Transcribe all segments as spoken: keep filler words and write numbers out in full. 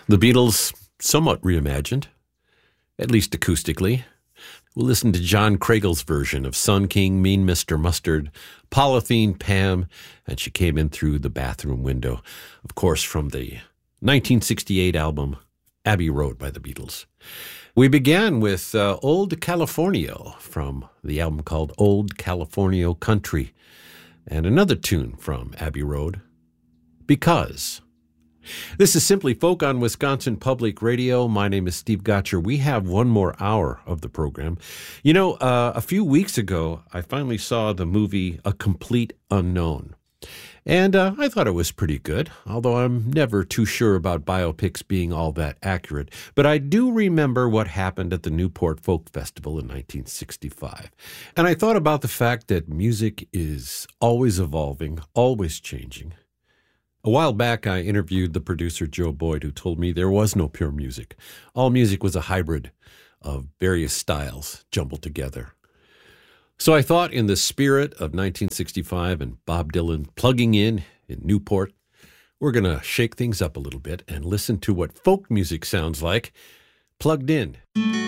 The Beatles, somewhat reimagined, at least acoustically. We'll listen to John Cragill's version of Sun King, Mean Mister Mustard, Polythene Pam, and She Came In Through the Bathroom Window, of course, from the nineteen sixty-eight album Abbey Road by the Beatles. We began with uh, Old California from the album called Old California Country, and another tune from Abbey Road, Because. This is Simply Folk on Wisconsin Public Radio. My name is Steve Gotcher. We have one more hour of the program. You know, uh, a few weeks ago, I finally saw the movie A Complete Unknown. And uh, I thought it was pretty good, although I'm never too sure about biopics being all that accurate. But I do remember what happened at the Newport Folk Festival in nineteen sixty-five. And I thought about the fact that music is always evolving, always changing. A while back, I interviewed the producer Joe Boyd, who told me there was no pure music. All music was a hybrid of various styles jumbled together. So I thought, in the spirit of nineteen sixty-five and Bob Dylan plugging in in Newport, we're going to shake things up a little bit and listen to what folk music sounds like plugged in.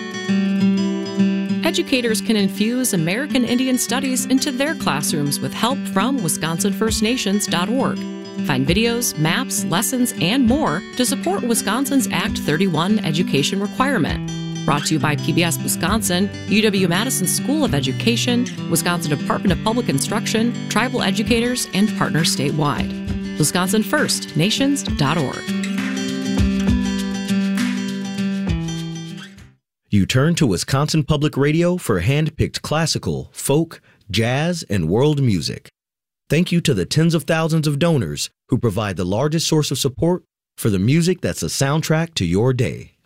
Educators can infuse American Indian Studies into their classrooms with help from Wisconsin First Nations dot org. Find videos, maps, lessons, and more to support Wisconsin's Act thirty-one education requirement. Brought to you by P B S Wisconsin, U W-Madison School of Education, Wisconsin Department of Public Instruction, tribal educators, and partners statewide. Wisconsin First Nations dot org. You turn to Wisconsin Public Radio for hand-picked classical, folk, jazz, and world music. Thank you to the tens of thousands of donors who provide the largest source of support for the music that's the soundtrack to your day.